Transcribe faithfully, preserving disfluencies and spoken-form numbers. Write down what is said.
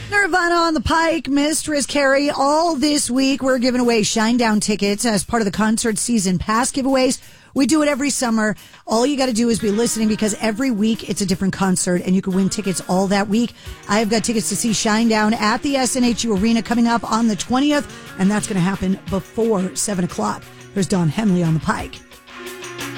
Nirvana on the Pike, Mistress Carrie. All this week, we're giving away Shinedown tickets as part of the concert season pass giveaways. We do it every summer. All you got to do is be listening because every week it's a different concert and you can win tickets all that week. I've got tickets to see Shinedown at the S N H U Arena coming up on the twentieth, and that's going to happen before seven o'clock. There's Don Henley on the Pike.